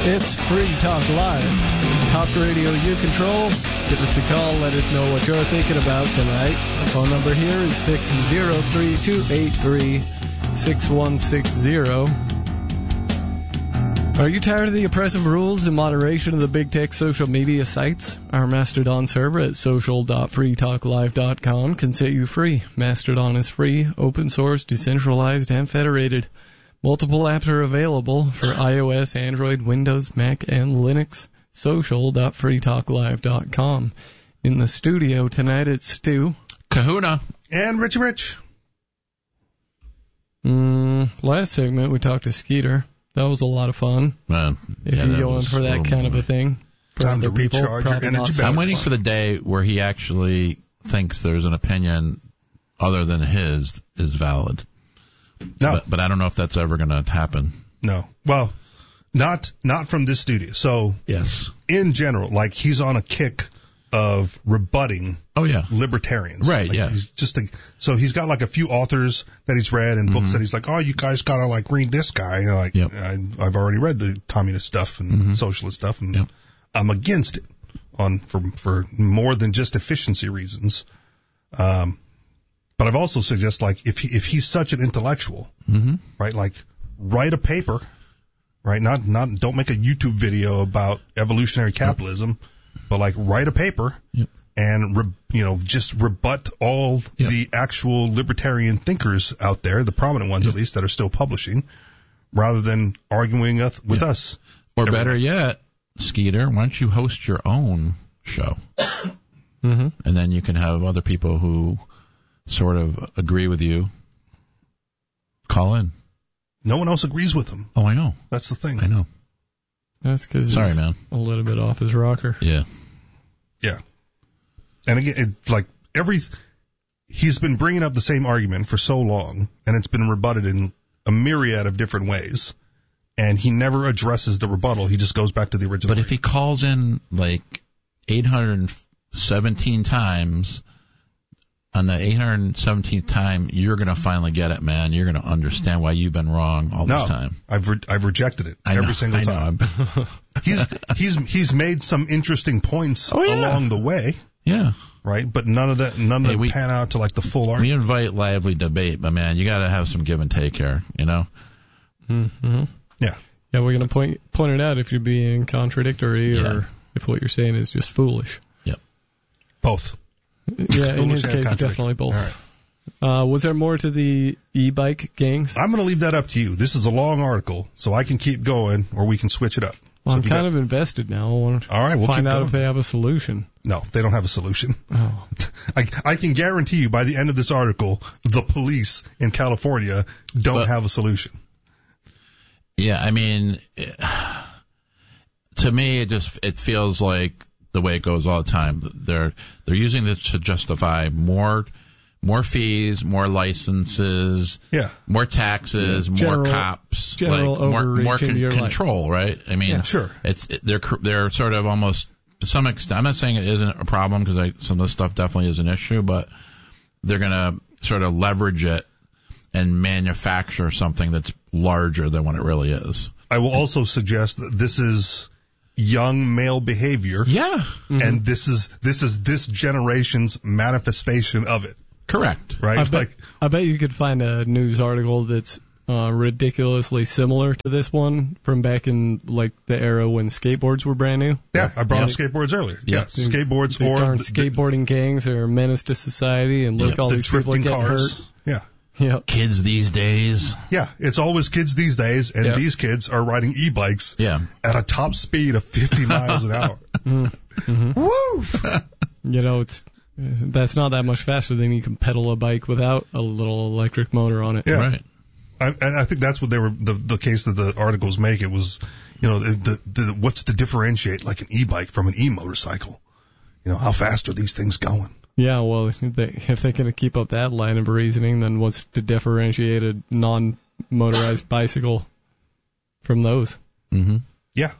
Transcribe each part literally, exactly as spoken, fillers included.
It's Free Talk Live. Talk radio you control. Give us a call. Let us know what you're thinking about tonight. The phone number here is six zero three, two eight three, six one six zero. Are you tired of the oppressive rules and moderation of the big tech social media sites? Our Mastodon server at social dot free talk live dot com can set you free. Mastodon is free, open source, decentralized, and federated. Multiple apps are available for iOS, Android, Windows, Mac, and Linux. social dot free talk live dot com. In the studio tonight, it's Stu. Kahuna. And Richie Rich. Mm, last segment, we talked to Skeeter. That was a lot of fun. Uh, if yeah, you go in for that oh, kind boy. of a thing. Time to people, recharge your energy batteries. I'm waiting for the day where he actually thinks there's an opinion other than his is valid. No. But, but I don't know if that's ever going to happen. No. Well, not not from this studio. So, Yes. in general, like, he's on a kick of rebutting Oh, yeah. libertarians. Right, like, yeah. He's just a, so he's got, like, a few authors that he's read and books Mhm. that he's like, oh, you guys got to, like, read this guy. You know, like, Yep. I, I've already read the communist stuff and Mhm. socialist stuff, and Yep. I'm against it on for for more than just efficiency reasons. Um, but I've also suggested, like, if he, if he's such an intellectual, Mm-hmm. right, like, write a paper, right? Not not don't make a YouTube video about evolutionary capitalism, but, like, write a paper. Yep. And, re, you know, just rebut all Yep. the actual libertarian thinkers out there, the prominent ones Yep. at least, that are still publishing, rather than arguing with Yep. us. Or every better night. yet, Skeeter, why don't you host your own show? Mm-hmm. And then you can have other people who sort of agree with you call in. No one else agrees with him. Oh, I know. That's the thing. I know. That's because Sorry, he's man. a little bit off his rocker. Yeah. Yeah. And again, it's like every, he's been bringing up the same argument for so long, and it's been rebutted in a myriad of different ways, and he never addresses the rebuttal. He just goes back to the original. But if he calls in like eight hundred seventeen times, on the eight hundred seventeenth time, you're going to finally get it, man. You're going to understand why you've been wrong all no, this time. I've re- I've rejected it I every know, single I time. know. he's he's he's made some interesting points Oh, yeah. along the way, Yeah. right? But none of that none of Hey, them we- pan out to like the full We argument. invite lively debate, but man, you got to have some give and take here, you know? Mm-hmm. Yeah. Yeah, we're going to point point it out if you're being contradictory Yeah. or if what you're saying is just foolish. Both. Yeah, in Foolish his and case, contradictory. definitely both. All right. Uh, was there more to the e-bike gangs? I'm going to leave that up to you. This is a long article, so I can keep going, or we can switch it up. Well, So I'm if you kind got- of invested now. I want to All right, we'll find keep out going. if they have a solution. No, they don't have a solution. Oh. I, I can guarantee you by the end of this article, the police in California don't Well- have a solution. Yeah, I mean, it, to me, it just it feels like the way it goes all the time. They're they're using this to justify more more fees, more licenses, Yeah. more taxes, Yeah, general- more cops, general like more more overreach into con- your life. control, right? I mean, Yeah. Sure. it's it, they're cr- they're sort of almost to some extent. I'm not saying it isn't a problem because some of this stuff definitely is an issue, but they're gonna sort of leverage it and manufacture something that's larger than what it really is. I will also suggest that this is young male behavior. Yeah, And this is this is this generation's manifestation of it, correct. right? I bet, Like, I bet you could find a news article that's uh, ridiculously similar to this one from back in like the era when skateboards were brand new. yeah, I brought Yeah. up skateboards earlier. Yeah. Yeah, skateboards These or darn the, skateboarding gangs are a menace to society, and look, Yeah. all the these people are drifting getting cars. hurt. Yeah, Yeah. Kids these days. yeah. It's always kids these days, and Yeah. these kids are riding e-bikes Yeah. at a top speed of fifty miles an hour. Mm-hmm. Woo! You know, it's that's not that much faster than you can pedal a bike without a little electric motor on it. Yeah. Right. I, and I think that's what they were the the case that the articles make. It was, you know, the, the, the what's to differentiate like an e-bike from an e-motorcycle? You know, how fast are these things going? Yeah, well, if, they, if they're going to keep up that line of reasoning, then what's to differentiate a non-motorized bicycle from those? Mm-hmm. Yeah.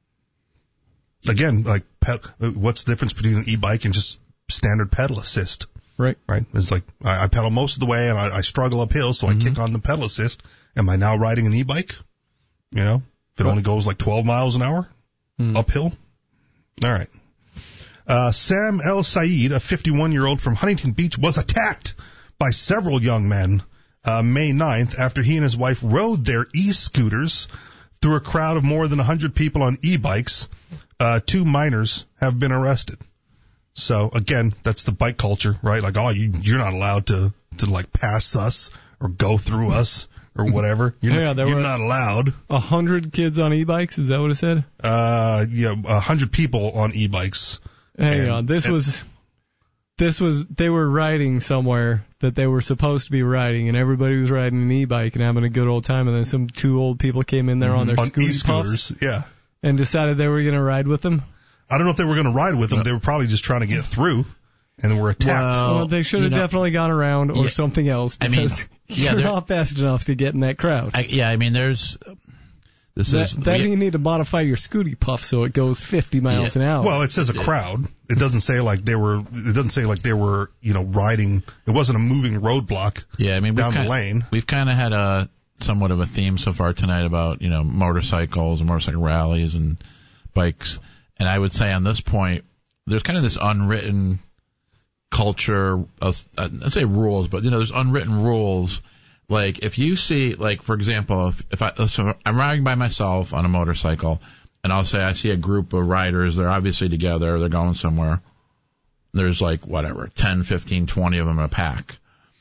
Again, like, pe- what's the difference between an e-bike and just standard pedal assist? Right. Right? It's like I, I pedal most of the way and I, I struggle uphill, so Mm-hmm. I kick on the pedal assist. Am I now riding an e-bike? You know, If it only goes like twelve miles an hour Hmm. uphill. All right. Uh, Sam El Sayed, a fifty-one-year-old from Huntington Beach, was attacked by several young men uh, May ninth after he and his wife rode their e-scooters through a crowd of more than one hundred people on e-bikes. Uh, two minors have been arrested. So, again, that's the bike culture, right? Like, oh, you, you're not allowed to, to, like, pass us or go through us or whatever. You're, Yeah, there you're were- not allowed. A hundred kids on e-bikes, is that what it said? Uh, yeah, a hundred people on e-bikes. Hang And- on, this and- was, this was, they were riding somewhere that they were supposed to be riding, and everybody was riding an e-bike and having a good old time, and then some two old people came in there on their on scooty puffs e-scooters, yeah. and decided they were going to ride with them. I don't know if they were going to ride with them. No. They were probably just trying to get through, and they were attacked. Well, Well, they should have you know- definitely gone around or Yeah. something else, I mean, because yeah, you're they're- not fast enough to get in that crowd. I, yeah, I mean, there's this That, is that we- you need to modify your scooty puff so it goes fifty miles Yeah. an hour. Well, it says a crowd. It doesn't say like they were. It doesn't say like they were, you know, riding. It wasn't a moving roadblock. yeah, I mean, we've down the kind, lane. We've kind of had a somewhat of a theme so far tonight about you know motorcycles and motorcycle rallies and bikes, and I would say on this point, there's kind of this unwritten culture. Of, I'd say rules, but you know, there's unwritten rules. Like if you see, like for example, if, if I so I'm riding by myself on a motorcycle, and I'll say I see a group of riders, they're obviously together, they're going somewhere. There's like whatever, ten, fifteen, twenty of them in a pack.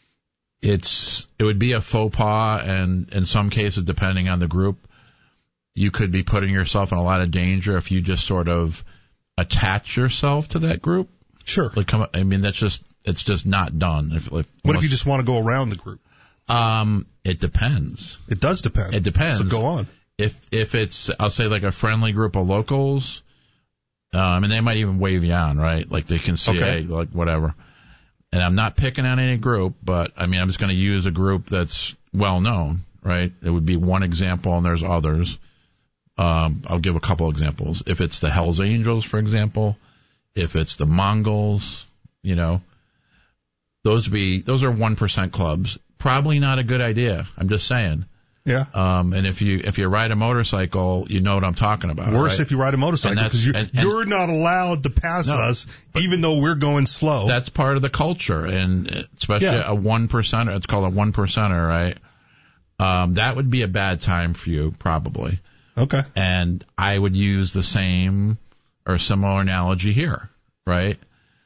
It's it would be a faux pas, and in some cases, depending on the group, you could be putting yourself in a lot of danger if you just sort of attach yourself to that group. Sure. Like, come, I mean, that's just it's just not done. If, if What if you just want to go around the group? Um, it depends. It does depend. It depends. So go on. If if it's, I'll say like a friendly group of locals, um, and they might even wave you on, right? Like they can see, Okay. hey, like whatever. And I'm not picking on any group, but I mean, I'm just going to use a group that's well known, right? It would be one example, and there's others. Um, I'll give a couple examples. If it's the Hells Angels, for example, if it's the Mongols, you know, those be those are one percent clubs. Probably not a good idea. I'm just saying. Yeah. Um, and if you if you ride a motorcycle, you know what I'm talking about. Worse right? if you ride a motorcycle And that's- because you're, and- and- you're not allowed to pass No, us even though we're going slow. That's part of the culture, and especially Yeah. a one percenter. It's called a one percenter, right? Um, that would be a bad time for you, probably. Okay. And I would use the same or similar analogy here, right?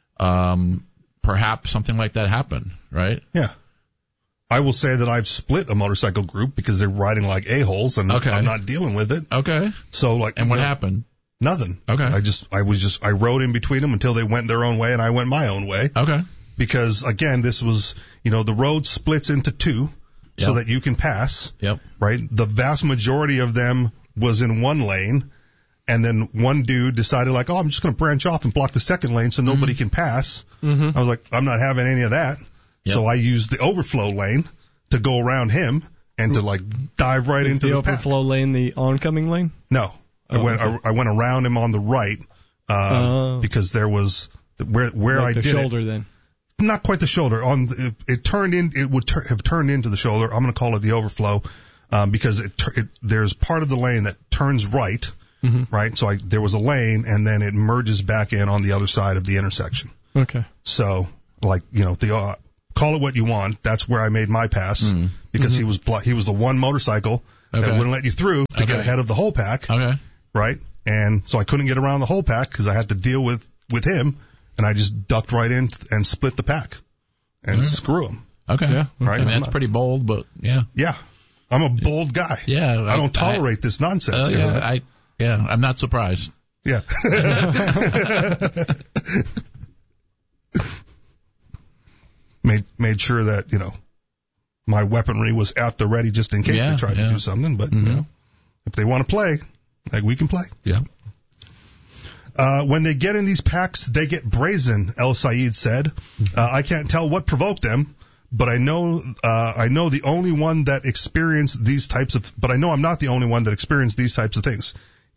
Um, perhaps something like that happened, right? Yeah. I will say that I've split a motorcycle group because they're riding like a-holes and Okay. I'm not dealing with it. Okay. So like, And what no- happened? Nothing. Okay. I just, I was just, I rode in between them until they went their own way and I went my own way. Okay. Because again, this was, you know, the road splits into two so Yep. that you can pass, Yep. right? The vast majority of them was in one lane. And then one dude decided like, oh, I'm just going to branch off and block the second lane so nobody can pass. Mhm. I was like, I'm not having any of that. Yep. So I used the overflow lane to go around him and to like dive right Is into the the path. overflow lane the oncoming lane? No, I Oh, went okay. I, I went around him on the right uh, Oh. because there was where where Like I the did shoulder then. it, not quite the shoulder. On the, it, it turned in it would tur- have turned into the shoulder. I'm going to call it the overflow um, because it, tur- it there's part of the lane that turns right, Mhm. right. So I there was a lane and then it merges back in on the other side of the intersection. Okay. So like you know the uh, call it what you want. That's where I made my pass because he was blo- he was the one motorcycle that Okay. wouldn't let you through to get Okay. ahead of the whole pack. Okay. Right? And so I couldn't get around the whole pack because I had to deal with, with him, and I just ducked right in and split the pack. And screw him. Okay. Yeah. Right? I mean, I'm that's not- pretty bold, but yeah. Yeah. I'm a bold guy. Yeah. I don't tolerate this nonsense. Uh, you know yeah, that? I, yeah, I'm not surprised. Yeah. made made sure that, you know, my weaponry was at the ready just in case Yeah, they tried yeah. to do something. But, Mhm. you know, if they want to play, like we can play. Yeah. Uh, when they get in these packs, they get brazen, El Sayed said. Uh, I can't tell what provoked them, but I know, uh, I know the only one that experienced these types of, but I know I'm not the only one that experienced these types of things. Yeah.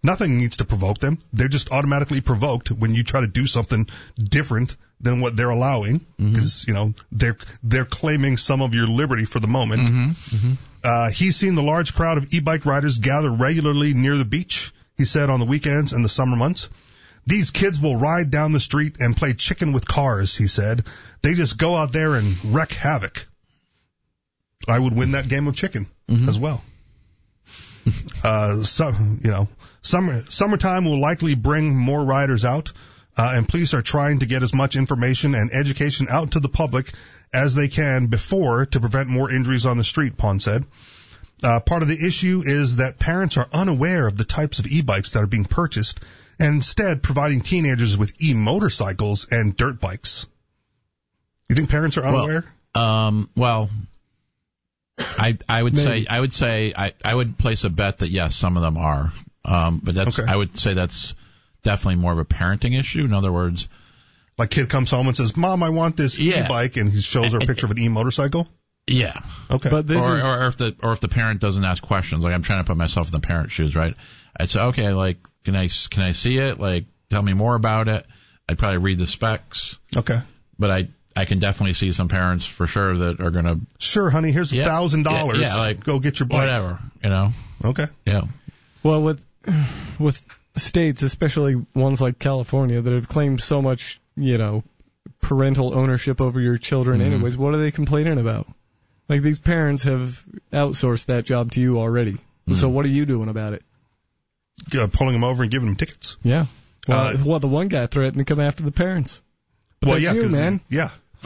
Nothing needs to provoke them. They're just automatically provoked when you try to do something different than what they're allowing, because mm-hmm. you know they're they're claiming some of your liberty for the moment. Mm-hmm. Mm-hmm. Uh, he's seen the large crowd of e-bike riders gather regularly near the beach, he said, on the weekends and the summer months. These kids will ride down the street and play chicken with cars, he said. They just go out there and wreak havoc. I would win that game of chicken mm-hmm. as well. uh, so, you know, summer, summertime will likely bring more riders out, uh, and police are trying to get as much information and education out to the public as they can before to prevent more injuries on the street, Pon said. Uh, part of the issue is that parents are unaware of the types of e-bikes that are being purchased, and instead providing teenagers with e-motorcycles and dirt bikes. You think parents are unaware? Well, um, well I I would Maybe. say I would say I, I would place a bet that yes, some of them are. Um, but that's okay. I would say that's definitely more of a parenting issue. In other words, like kid comes home and says, "Mom, I want this yeah. e-bike," and he shows her a picture of an e-motorcycle. Yeah. Okay. But this or, is... or if the or if the parent doesn't ask questions, like I'm trying to put myself in the parent's shoes, right? I'd say, okay, like can I can I see it? Like tell me more about it. I'd probably read the specs. Okay. But I I can definitely see some parents for sure that are gonna. Sure, honey. Here's a yeah, thousand dollars. Yeah, like go get your bike. Whatever, you know. Okay. Yeah. Well, with with states, especially ones like California, that have claimed so much, you know, parental ownership over your children mm-hmm. anyways, what are they complaining about? Like, these parents have outsourced that job to you already. Mm-hmm. So what are you doing about it? Uh, pulling them over and giving them tickets. Yeah. Well, Uh, well, the one guy threatened to come after the parents. But well, that's yeah, you, 'cause- man. Yeah.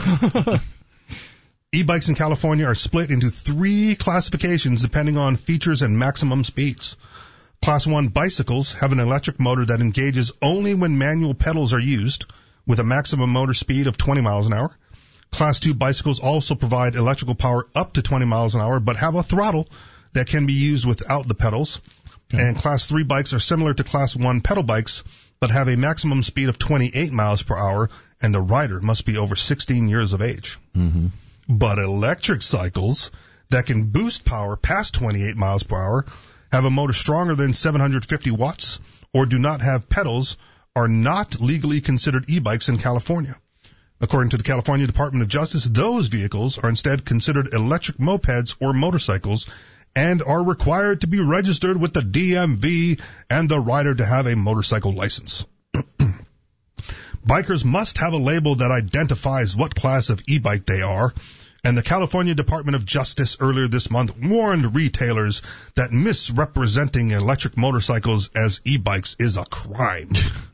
E-bikes in California are split into three classifications depending on features and maximum speeds. Class one bicycles have an electric motor that engages only when manual pedals are used, with a maximum motor speed of twenty miles an hour. Class two bicycles also provide electrical power up to twenty miles an hour, but have a throttle that can be used without the pedals. Okay. And Class three bikes are similar to Class one pedal bikes, but have a maximum speed of twenty-eight miles per hour, and the rider must be over sixteen years of age. Mm-hmm. But electric cycles that can boost power past twenty-eight miles per hour, have a motor stronger than seven hundred fifty watts, or do not have pedals, are not legally considered e-bikes in California. According to the California Department of Justice, those vehicles are instead considered electric mopeds or motorcycles and are required to be registered with the D M V and the rider to have a motorcycle license. Bikers must have a label that identifies what class of e-bike they are, and the California Department of Justice earlier this month warned retailers that misrepresenting electric motorcycles as e-bikes is a crime.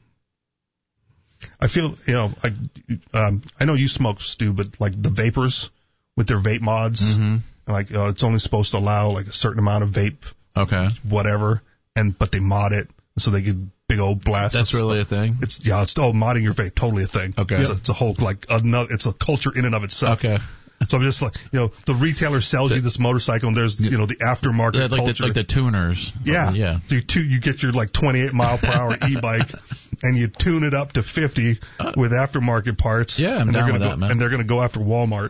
I feel, you know, I, um, I know you smoke, Stu, but like the vapors with their vape mods, mm-hmm. like uh, it's only supposed to allow like a certain amount of vape, okay, whatever, and but they mod it so they get big old blasts. That's really a thing. It's yeah, it's oh modding your vape, totally a thing. Okay, it's a, it's a whole like another, it's a culture in and of itself. Okay. So I'm just like, you know, the retailer sells the, you this motorcycle, and there's, you know, the aftermarket yeah, like culture. The, like the tuners. Yeah. Yeah. So you, tu- you get your, like, twenty-eight mile per hour e-bike, and you tune it up to fifty uh, with aftermarket parts. Yeah, I'm and down they're with gonna that, go, man. And they're going to go after Walmart.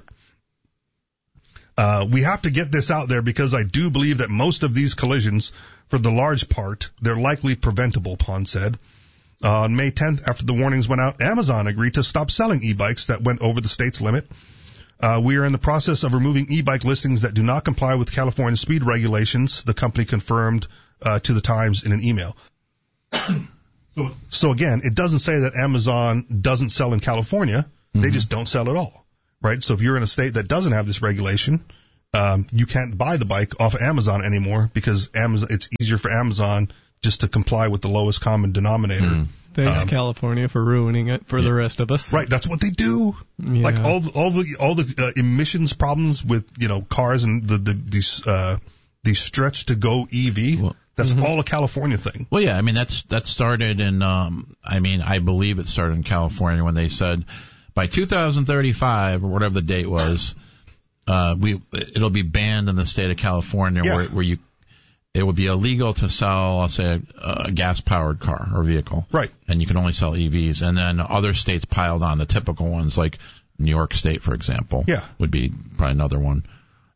Uh, we have to get this out there because I do believe that most of these collisions, for the large part, they're likely preventable, Pon said. Uh, on May tenth, after the warnings went out, Amazon agreed to stop selling e-bikes that went over the state's limit. Uh, we are in the process of removing e-bike listings that do not comply with California speed regulations, the company confirmed uh, to the Times in an email. so, so again, it doesn't say that Amazon doesn't sell in California. Mm-hmm. They just don't sell at all, right? So if you're in a state that doesn't have this regulation, um, you can't buy the bike off of Amazon anymore because Amazon, it's easier for Amazon just to comply with the lowest common denominator. Mm. Thanks, um, California, for ruining it for yeah. the rest of us. Right, that's what they do. Yeah. Like all the, all the all the uh, emissions problems with, you know, cars and the the these uh these stretch to go E V. Well, that's mm-hmm. all a California thing. Well, yeah, I mean that's that started in um I mean I believe it started in California when they said by two thousand thirty-five or whatever the date was, uh we it'll be banned in the state of California Yeah. where where you it would be illegal to sell, I'll say, a, a gas-powered car or vehicle. Right. And you can only sell E Vs. And then other states piled on the typical ones, like New York State, for example. Yeah. Would be probably another one.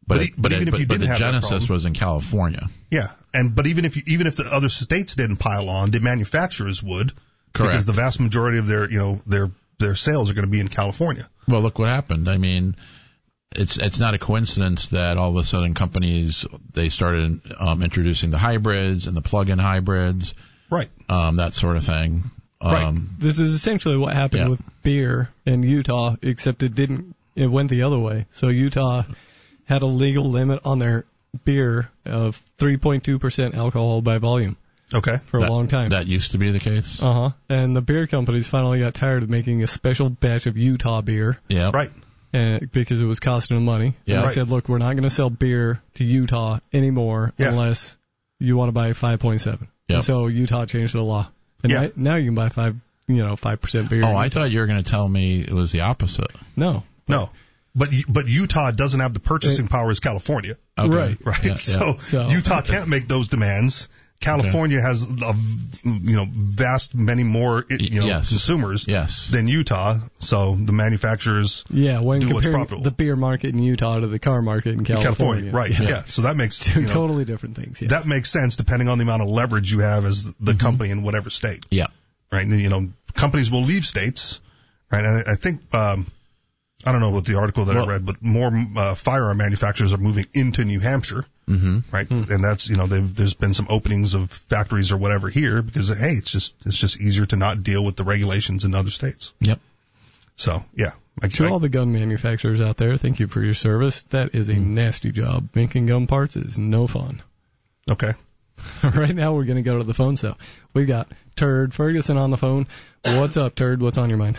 But, But it, e- but but, even it, if but, you but didn't the have that genesis problem- was in California. Yeah, and but even if you, even if the other states didn't pile on, the manufacturers would, Correct. because the vast majority of their you know their their sales are going to be in California. Well, look what happened. I mean, it's it's not a coincidence that all of a sudden companies they started um, introducing the hybrids and the plug-in hybrids, Right. um, that sort of thing. Um, Right. This is essentially what happened Yeah. with beer in Utah, except it didn't. It went the other way. So Utah had a legal limit on their beer of three point two percent alcohol by volume Okay. for that, a long time. That used to be the case. Uh huh. And the beer companies finally got tired of making a special batch of Utah beer, Yeah. Right. and because it was costing them money. Yeah. And they Right. said, look, we're not going to sell beer to Utah anymore Yeah. unless you want to buy five point seven. Yep. And so Utah changed the law. And Yeah. now, now you can buy five, you know, five percent beer. Oh, in I Utah. thought you were going to tell me it was the opposite. No. No. But but Utah doesn't have the purchasing power as California, Okay. Right. right? Yeah, yeah. so, So- Utah can't make those demands. California has a v- you know vast many more you know Yes. consumers Yes. than Utah. So the manufacturers Yeah, when do what's comparing profitable. the beer market in Utah to the car market in California. California, right? Yeah. Yeah. So that makes Two you know, totally different things. Yes. that makes sense depending on the amount of leverage you have as the Mm-hmm. company in whatever state, Yeah. right? And, you know, companies will leave states, right? And I, I think um, I don't know what the article that Well- I read, but more uh, firearm manufacturers are moving into New Hampshire. Mm-hmm. Right, Hmm. and that's you know they've, there's been some openings of factories or whatever here because hey, it's just it's just easier to not deal with the regulations in other states. Yep. So yeah, I, To I, all the gun manufacturers out there, thank you for your service. That is a Mm-hmm. nasty job. Making gun parts is no fun. okay. Right now, we're going to go to the phone cell. We got Turd Ferguson on the phone. What's up, Turd? What's on your mind?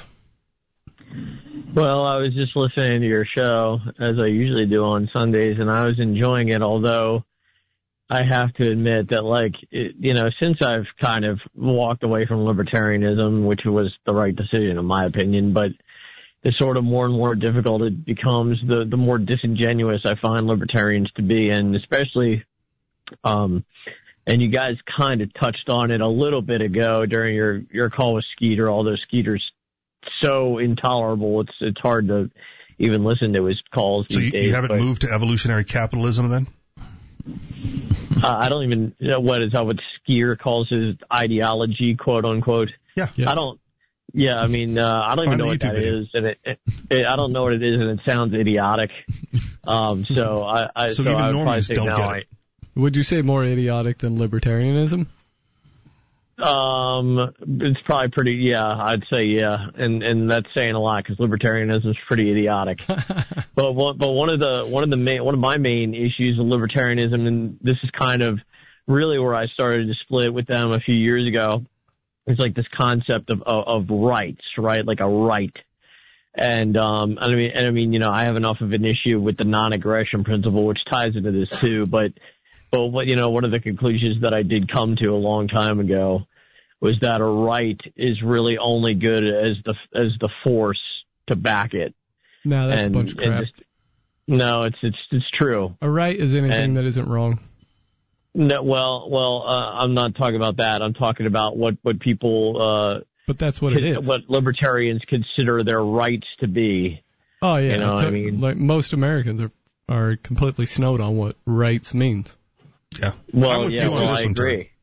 Well, I was just listening to your show, as I usually do on Sundays, and I was enjoying it, although I have to admit that, like, it, you know, since I've kind of walked away from libertarianism, which was the right decision in my opinion, but the sort of more and more difficult it becomes, the, the more disingenuous I find libertarians to be, and especially, um, and you guys kind of touched on it a little bit ago during your, your call with Skeeter, although Skeeter's so intolerable, it's it's hard to even listen to his calls So these you, days. you haven't but, moved to evolutionary capitalism then? uh, I don't even know what is that what Skeeter calls his ideology, quote unquote. Yeah. Yes. I don't. Yeah, I mean, uh, I don't Find even know the what YouTube that video. is, and it, it, it, I don't know what it is, and it sounds idiotic. Um, so I, I So so even I would probably normies say don't no. get I, it. Would you say more idiotic than libertarianism? Um, it's probably pretty, yeah, I'd say yeah, and and that's saying a lot because libertarianism is pretty idiotic. but one, but one of the one of the main one of my main issues with libertarianism, and this is kind of really where I started to split with them a few years ago, is like this concept of of, of rights, right? Like a right. And um, I mean, and I mean, you know, I have enough of an issue with the non-aggression principle, which ties into this too, but. But what, you know, one of the conclusions that I did come to a long time ago was that a right is really only good as the as the force to back it. No, that's and, a bunch of and crap. just, no, it's it's it's true. A right is anything and- that isn't wrong. No, well, well, uh, I'm not talking about that. I'm talking about what what people uh, But that's what it is. what libertarians consider their rights to be. Oh yeah, you know it's what a- I mean? like most Americans are are completely snowed on what rights means. Yeah. Well, I'm with yeah, you on well, this I one, agree. Ted.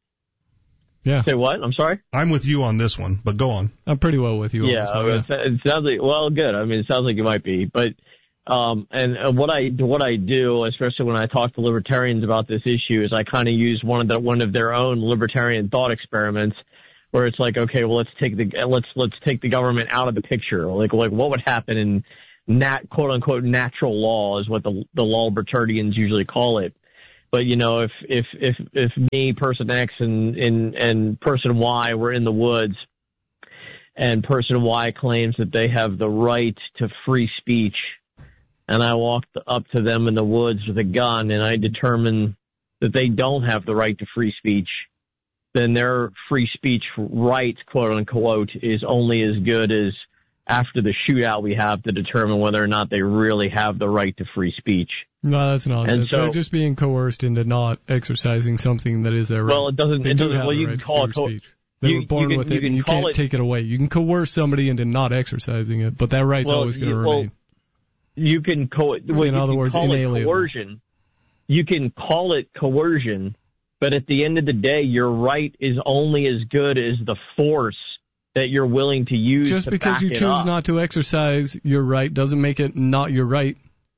Yeah, Say what? I'm sorry. I'm with you on this one, but go on. I'm pretty well with you on Yeah, this one. Yeah. it, it sounds like well, good. I mean, it sounds like you might be, but um, and uh, what I what I do, especially when I talk to libertarians about this issue, is I kind of use one of the one of their own libertarian thought experiments, where it's like, okay, well, let's take the let's let's take the government out of the picture. Like like what would happen in nat quote unquote natural law is what the the law libertarians usually call it. But you know, if if if if me, person X, and and and person Y were in the woods, and person Y claims that they have the right to free speech, and I walked up to them in the woods with a gun, and I determine that they don't have the right to free speech, then their free speech right, quote unquote, is only as good as after the shootout we have to determine whether or not they really have the right to free speech. No, that's nonsense. And so- They're just being coerced into not exercising something that is their right. Well, it doesn't. They It do doesn't. have Well, the you right can to call free it. Co- speech. They you- were born you can- with you it, can and you call can't it- take it away. You can coerce somebody into not exercising it, but that right's Well, always going to you- well, remain. you can co- well, in other words, call it inalienable. coercion. You can call it coercion, but at the end of the day, your right is only as good as the force that you're willing to use. Just to because back you it choose up. not to exercise your right doesn't make it not your right.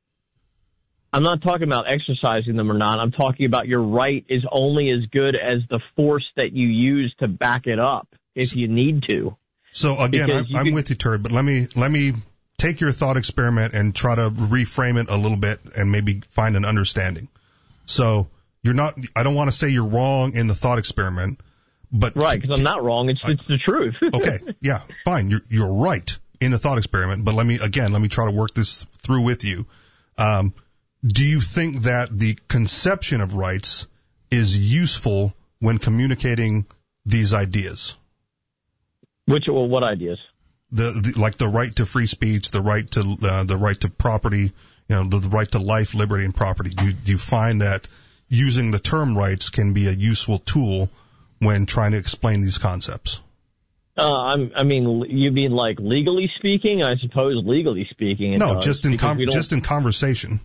I'm not talking about exercising them or not. I'm talking about your right is only as good as the force that you use to back it up if you need to. So again, Because I'm, you I'm can- with you, Turd, but let me let me take your thought experiment and try to reframe it a little bit and maybe find an understanding. So you're not. I don't want to say you're wrong in the thought experiment, but Right, because I'm not wrong. It's it's the truth. Okay, yeah, fine. You're you're right in the thought experiment, but let me again let me try to work this through with you. Um, do you think that the conception of rights is useful when communicating these ideas? Which well, what ideas? The, the like the right to free speech, the right to uh, the right to property, you know, the, the right to life, liberty, and property. Do you, do you find that using the term rights can be a useful tool when trying to explain these concepts? Uh, I'm, I mean, you mean like legally speaking? I suppose legally speaking. It No, does, just in because com- we don't- just in conversation.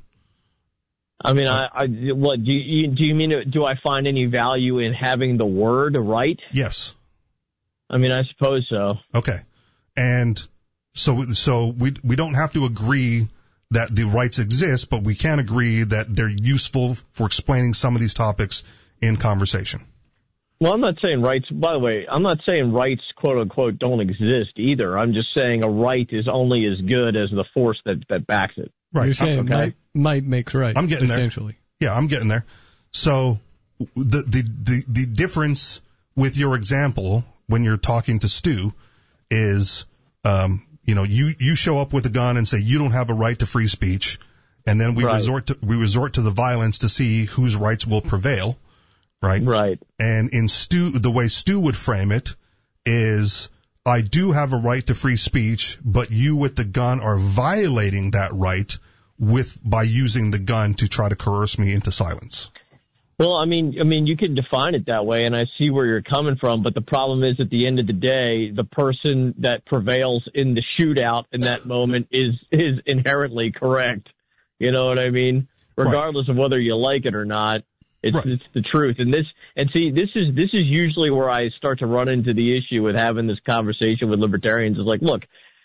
I mean, I, I what do you do? You mean do I find any value in having the word right? Yes. I mean, I suppose so. Okay. And so so we we don't have to agree that the rights exist, but we can agree that they're useful for explaining some of these topics in conversation. Well, I'm not saying rights. By the way, I'm not saying rights, quote unquote, don't exist either. I'm just saying a right is only as good as the force that that backs it. Right. You're saying okay. might, might makes right. I'm getting there. essentially. Yeah, I'm getting there. So the, the the the difference with your example when you're talking to Stu is, um, you know, you you show up with a gun and say you don't have a right to free speech, and then we Right. resort to we resort to the violence to see whose rights will prevail, right? Right. And in Stu, the way Stu would frame it is, I do have a right to free speech, but you with the gun are violating that right with by using the gun to try to coerce me into silence. Well, I mean, I mean, you can define it that way, and I see where you're coming from. But the problem is, at the end of the day, the person that prevails in the shootout in that moment is is inherently correct. You know what I mean? Regardless of whether you like it or not, it's Right. it's the truth. And this, and see, this is this is usually where I start to run into the issue with having this conversation with libertarians. Is like, look,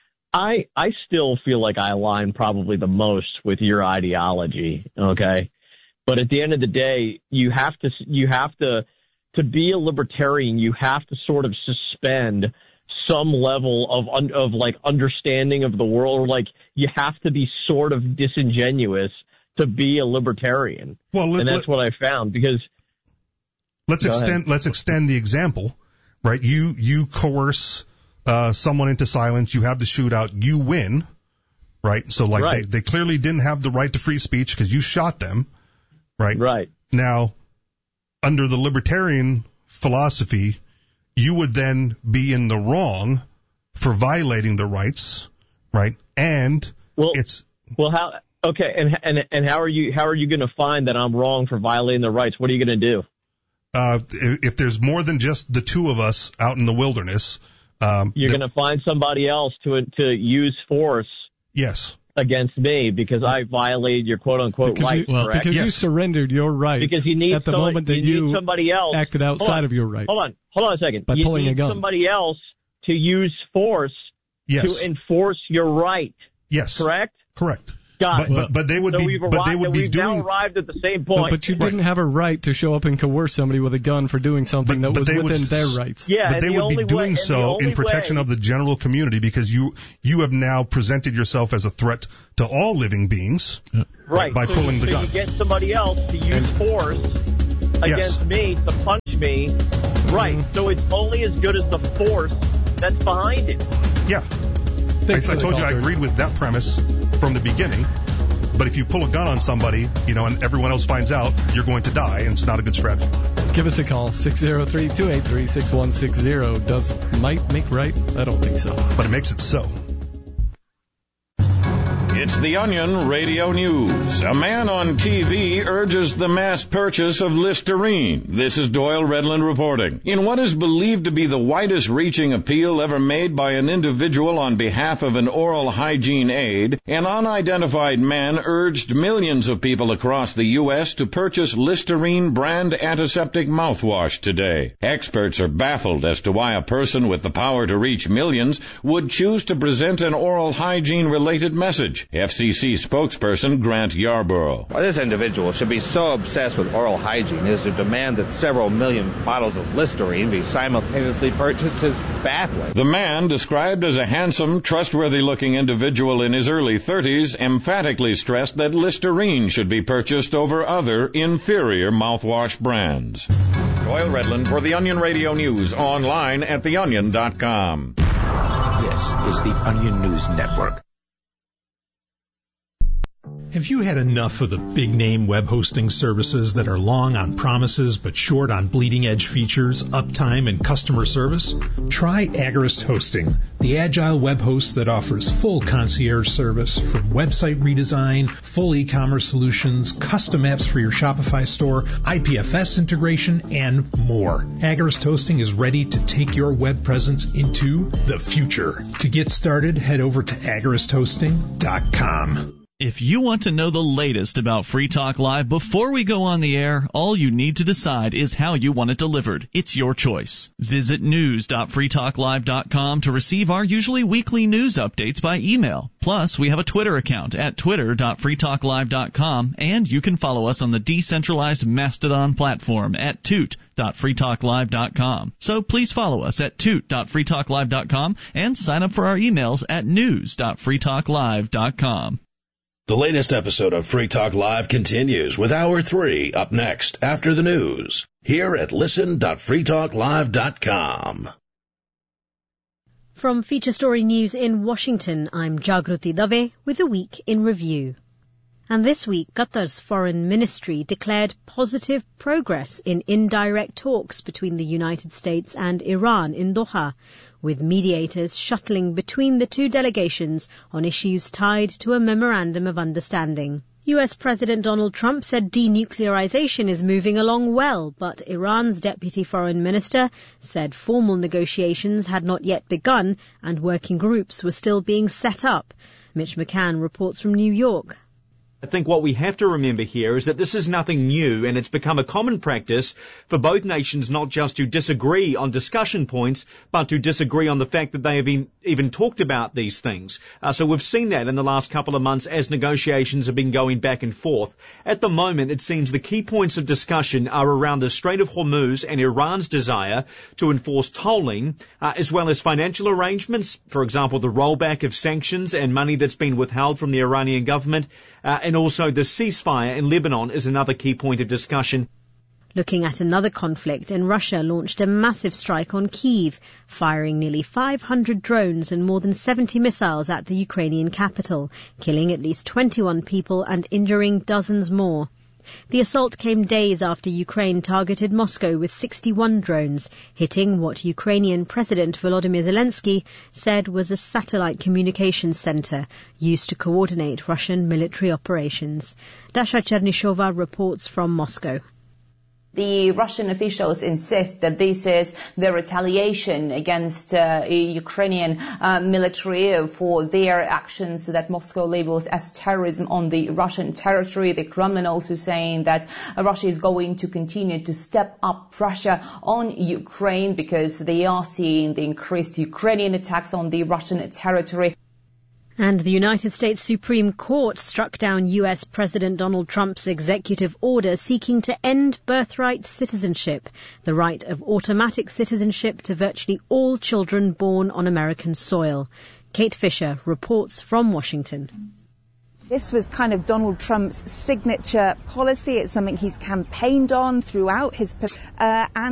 I I still feel like I align probably the most with your ideology. Okay. But at the end of the day, you have to you have to to be a libertarian. You have to sort of suspend some level of un, of like understanding of the world. Like you have to be sort of disingenuous to be a libertarian. Well, let, and that's let, what I found because let's Go extend ahead. let's extend the example, right? You you coerce uh, someone into silence. You have the shootout. You win, right? So like Right. they they clearly didn't have the right to free speech because you shot them. Right. right. Now, under the libertarian philosophy, you would then be in the wrong for violating the rights, right? And Well, it's well, how? Okay, and and and how are you how are you going to find that I'm wrong for violating the rights? What are you going to do? uh, if, if there's more than just the two of us out in the wilderness, um, You're th- going to find somebody else to to use force yes, against me because I violated your quote unquote Because, rights, you, well, correct? because you Yes. surrendered your rights Because you need at the somebody, moment that you you, need somebody else acted Hold outside on. of your rights. Hold on, hold on a second. By you pulling need a gun. somebody else to use force yes, to enforce your right, yes, correct? correct. Got But, it. but but they would so be we've but arrived, they would be we've doing now arrived at the same But, point. but you didn't have a right to show up and coerce somebody with a gun for doing something But- that but was they would- within their rights. yeah, but and they the would only be way- doing and the so in only protection way- of the general community because you you have now presented yourself as a threat to all living beings. right by so pulling you, the so gun. you get somebody else to use force against me to punch me, right? Mm-hmm. So it's only as good as the force that's behind it. Yeah, I, Thanks I for the told you I call, agreed with that premise from the beginning. But if you pull a gun on somebody, you know, and everyone else finds out, you're going to die, and it's not a good strategy. Give us a call, six oh three, two eight three, six one six zero. Does might make right? I don't think so. But it makes it so. It's It's the Onion Radio News. A man on T V urges the mass purchase of Listerine. This is Doyle Redland reporting. In what is believed to be the widest-reaching appeal ever made by an individual on behalf of an oral hygiene aid, an unidentified man urged millions of people across the U S to purchase Listerine brand antiseptic mouthwash today. Experts are baffled as to why a person with the power to reach millions would choose to present an oral hygiene-related message. F C C spokesperson Grant Yarborough. Well, this individual should be so obsessed with oral hygiene as to demand that several million bottles of Listerine be simultaneously purchased is baffling. The man, described as a handsome, trustworthy-looking individual in his early thirties, emphatically stressed that Listerine should be purchased over other, inferior mouthwash brands. Doyle Redland for the Onion Radio News, online at the onion dot com. This is the Onion News Network. Have you had enough of the big-name web hosting services that are long on promises but short on bleeding-edge features, uptime, and customer service? Try Agorist Hosting, the agile web host that offers full concierge service from website redesign, full e-commerce solutions, custom apps for your Shopify store, I P F S integration, and more. Agorist Hosting is ready to take your web presence into the future. To get started, head over to agorist hosting dot com. If you want to know the latest about Free Talk Live before we go on the air, all you need to decide is how you want it delivered. It's your choice. Visit news dot free talk live dot com to receive our usually weekly news updates by email. Plus, we have a Twitter account at twitter dot free talk live dot com, and you can follow us on the decentralized Mastodon platform at toot dot free talk live dot com. So please follow us at toot dot free talk live dot com and sign up for our emails at news dot free talk live dot com. The latest episode of Free Talk Live continues with Hour three up next after the news here at listen dot free talk live dot com. From Feature Story News in Washington, I'm Jagruti Dave with a week in review. And this week, Qatar's foreign ministry declared positive progress in indirect talks between the United States and Iran in Doha, with mediators shuttling between the two delegations on issues tied to a memorandum of understanding. U S President Donald Trump said denuclearization is moving along well, but Iran's deputy foreign minister said formal negotiations had not yet begun and working groups were still being set up. Mitch McCann reports from New York. I think what we have to remember here is that this is nothing new, and it's become a common practice for both nations not just to disagree on discussion points, but to disagree on the fact that they have been, even talked about these things. Uh, so we've seen that in the last couple of months as negotiations have been going back and forth. At the moment, it seems the key points of discussion are around the Strait of Hormuz and Iran's desire to enforce tolling, uh, as well as financial arrangements, for example, the rollback of sanctions and money that's been withheld from the Iranian government, uh, and also the ceasefire in Lebanon is another key point of discussion. Looking at another conflict, and Russia launched a massive strike on Kyiv, firing nearly five hundred drones and more than seventy missiles at the Ukrainian capital, killing at least twenty-one people and injuring dozens more. The assault came days after Ukraine targeted Moscow with sixty-one drones, hitting what Ukrainian President Volodymyr Zelensky said was a satellite communications center used to coordinate Russian military operations. Dasha Chernyshova reports from Moscow. The Russian officials insist that this is the retaliation against uh, Ukrainian uh, military for their actions that Moscow labels as terrorism on the Russian territory. The Kremlin also saying that uh, Russia is going to continue to step up pressure on Ukraine because they are seeing the increased Ukrainian attacks on the Russian territory. And the United States Supreme Court struck down U S President Donald Trump's executive order seeking to end birthright citizenship, the right of automatic citizenship to virtually all children born on American soil. Kate Fisher reports from Washington. This was kind of Donald Trump's signature policy. It's something he's campaigned on throughout his uh, and